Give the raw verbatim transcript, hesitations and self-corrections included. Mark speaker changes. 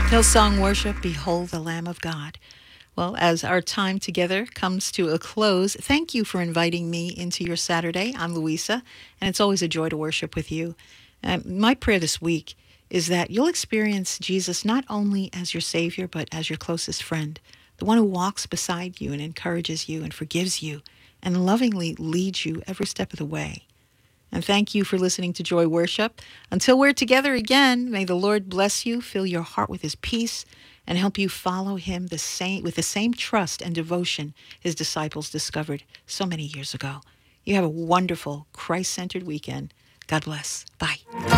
Speaker 1: Hillsong Worship, Behold the Lamb of God. Well, as our time together comes to a close, thank you for inviting me into your Saturday. I'm Louisa, and it's always a joy to worship with you. Uh, my prayer this week is that you'll experience Jesus not only as your Savior, but as your closest friend, the one who walks beside you and encourages you and forgives you and lovingly leads you every step of the way. And thank you for listening to Joy Worship. Until we're together again, may the Lord bless you, fill your heart with his peace, and help you follow him the same with the same trust and devotion his disciples discovered so many years ago. You have a wonderful, Christ-centered weekend. God bless. Bye.